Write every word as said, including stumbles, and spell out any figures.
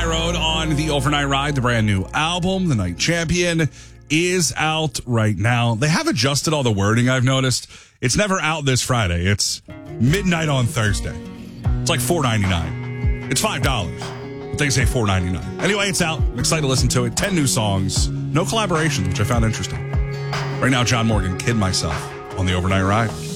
Road on the Overnight Ride. The brand new album, The Night Champion, is out right now. They have adjusted all the wording, I've noticed. It's never out this Friday. It's midnight on Thursday. It's like four ninety-nine. It's five dollars. But they say four ninety-nine. Anyway, it's out. I'm excited to listen to it. ten new songs. No collaborations, which I found interesting. Right now, John Morgan, Kid Myself on the Overnight Ride.